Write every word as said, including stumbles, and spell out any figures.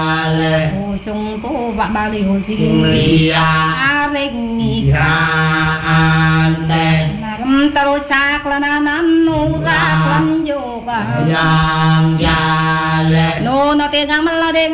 Hồ sung cô vạn ba lì hồ sinh Ria a rinh nghi Rande Nam tàu sạc là na nan nô ra quan yoga Yang Yale Nô nó tiếng ngắm là